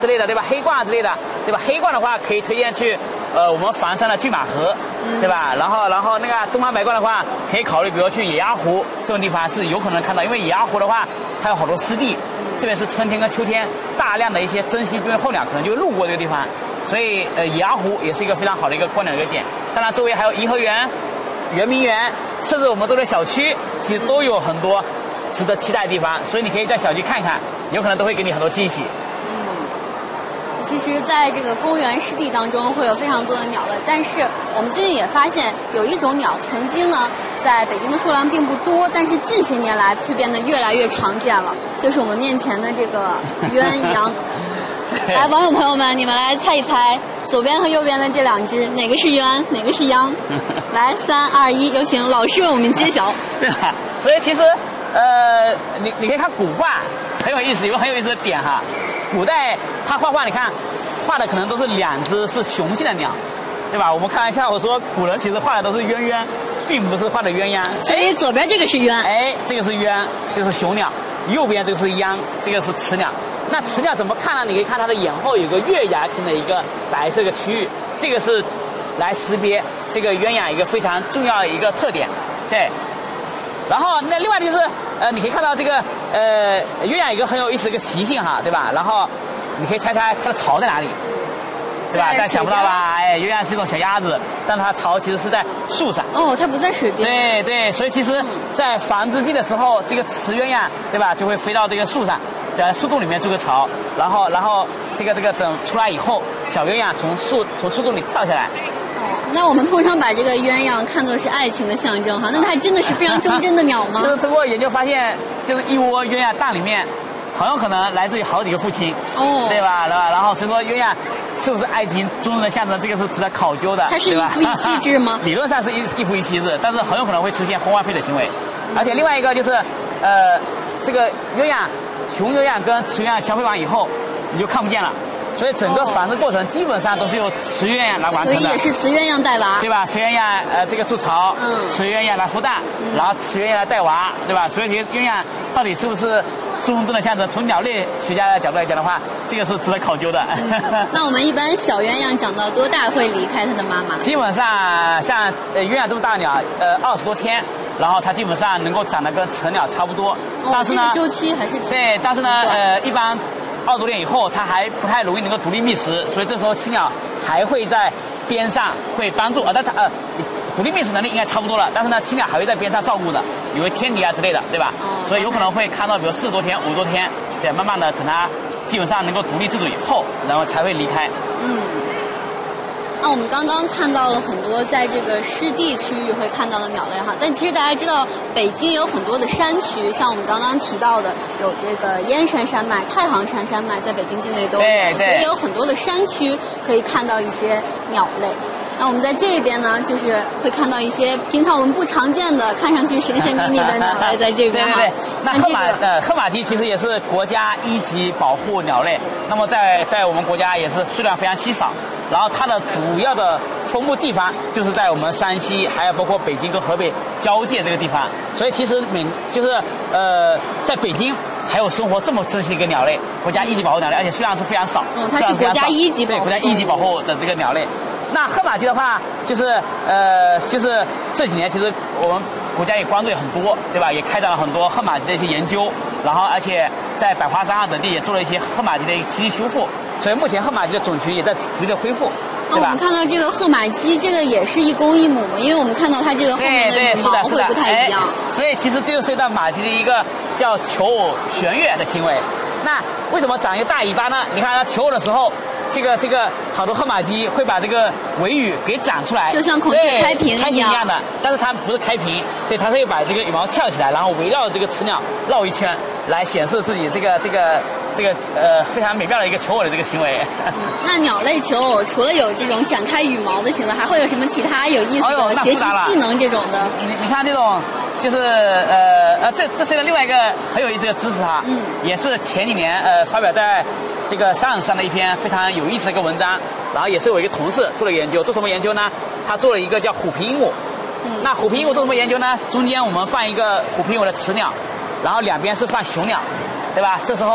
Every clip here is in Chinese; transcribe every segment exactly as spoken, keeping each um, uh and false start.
之类的，对吧？黑鹳之类的，对吧？黑鹳的话，可以推荐去呃我们房山的拒马河，对吧？然后然后那个东方白鹳的话，可以考虑，比如去野鸭湖这种地方是有可能看到，因为野鸭湖的话，它有好多湿地，特别是春天跟秋天，大量的一些珍稀濒危候鸟可能就路过这个地方，所以呃野鸭湖也是一个非常好的一个观鸟的一个点。当然，周围还有颐和园、圆明园，甚至我们周围小区，其实都有很多值得期待的地方，所以你可以在小区看看，有可能都会给你很多惊喜。 其实在这个公园湿地当中会有非常多的鸟类，但是我们最近也发现有一种鸟曾经呢在北京的数量并不多，但是近些年来却变得越来越常见了，就是我们面前的这个鸳鸯。来，网友朋友们，你们来猜一猜，左边和右边的这两只哪个是鸳，哪个是鸯？来，三二一，有请老师为我们揭晓。 对吧？所以其实呃，你你可以看古画很有意思，有个很有意思的点哈。古代他画画，你看画的可能都是两只是雄性的鸟，对吧？我们开玩笑我说古人其实画的都是鸳鸯，并不是画的鸳鸯。 所以左边这个是鸳， 哎，这个是鸳，这个是雄鸟；右边这个是鸯，这个是雌鸟。那雌鸟怎么看呢？你可以看它的眼后有个月牙形的一个白色的区域，这个是来识别这个鸳鸯一个非常重要的一个特点。对。然后那另外就是呃，你可以看到这个呃鸳鸯有一个很有意思的一个习性哈，对吧？然后你可以猜猜它的巢在哪里，对吧？但想不到吧？哎，鸳鸯是一种小鸭子，但它巢其实是在树上。 哦，它不在水边。 对对，所以其实，在繁殖季的时候，这个雌鸳鸯对吧，就会飞到这个树上，在树洞里面筑个巢，然后然后这个这个等出来以后，小鸳鸯从树从树洞里跳下来。 那我们通常把这个鸳鸯看作是爱情的象征哈，那它还真的是非常忠贞的鸟吗？ 就是通过研究发现，就是一窝鸳鸯蛋里面，很有可能来自于好几个父亲， 哦， 对吧？对吧？然后所以说鸳鸯是不是爱情忠贞的象征，这个是值得考究的。 它是一夫一妻制吗？ 理论上是一一夫一妻制，但是很有可能会出现婚外配的行为。而且另外一个就是，呃，这个鸳鸯雄鸳鸯跟雌鸳鸯交配完以后，你就看不见了。所以整个繁殖过程基本上都是由雌鸳鸯来完成的， 所以也是雌鸳鸯带娃， 对吧？雌鸳鸯呃这个筑巢， 嗯， 雌鸳鸯来孵蛋，嗯、然后雌鸳鸯来带娃，对吧？所以鸳鸯到底是不是忠贞的象征？从鸟类学家的角度来讲的话，这个是值得考究的。 嗯、那我们一般小鸳鸯长到多大会离开它的妈妈？ 基本上像呃鸳鸯这么大的鸟，呃二十多天，然后它基本上能够长得跟成鸟差不多。 哦， 但是呢， 这个周期还是对，但是呢，呃一般。二十多天以后，它还不太容易能够独立觅食，所以这时候青鸟还会在边上会帮助，呃，但它呃独立觅食能力应该差不多了，但是呢，青鸟还会在边上照顾的，有个天敌啊之类的，对吧？哦。所以有可能会看到，比如四十多天、五十多天，对，慢慢的等它基本上能够独立自主以后，然后才会离开。 嗯。那我们刚刚看到了很多在这个湿地区域会看到的鸟类哈，但其实大家知道北京有很多的山区，像我们刚刚提到的有这个燕山山脉、太行山山脉，在北京境内都有，所以有很多的山区可以看到一些鸟类。那我们在这边呢，就是会看到一些平常我们不常见的、看上去神神秘秘的鸟类在这边哈。 对对对，那褐马呃褐马鸡其实也是国家一级保护鸟类，那么在在我们国家也是数量非常稀少。然后它的主要的分布地方就是在我们山西，还有包括北京跟河北交界这个地方。所以其实每就是呃在北京还有生活这么珍惜一个鸟类，国家一级保护鸟类，而且数量是非常少。 嗯，它是国家一级保护。 对，国家一级保护的这个鸟类。那褐马鸡的话，就是呃，就是这几年其实我们国家也关注也很多，对吧？也开展了很多褐马鸡的一些研究，然后而且在百花山啊等地也做了一些褐马鸡的栖地修复，所以目前褐马鸡的种群也在逐渐的恢复。 哦，我们看到这个褐马鸡，这个也是一公一母嘛，因为我们看到它这个后面的羽毛会不太一样。 所以其实这就涉及到马鸡的一个叫求偶旋跃的行为。那为什么长一个大尾巴呢？你看它求偶的时候，这个这个好多褐马鸡会把这个尾羽给长出来， 就像孔雀开屏一样的，但是它不是开屏，对，它是会把这个羽毛翘起来，然后围绕这个雌鸟绕一圈，来显示自己这个这个这个呃非常美妙的一个求偶的这个行为。 嗯、那鸟类求偶除了有这种展开羽毛的行为，还会有什么其他有意思的学习技能这种的？ 你你看这种。就是呃呃，这这是另外一个很有意思的知识哈，嗯，也是前几年呃发表在这个 Science 上的一篇非常有意思的一个文章，然后也是我一个同事做了研究，做什么研究呢？他做了一个叫虎皮鹦鹉，嗯，那虎皮鹦鹉做什么研究呢？中间我们放一个虎皮鹦鹉的雌鸟，然后两边是放雄鸟，对吧？这时候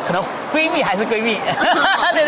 可能闺蜜还是闺蜜，对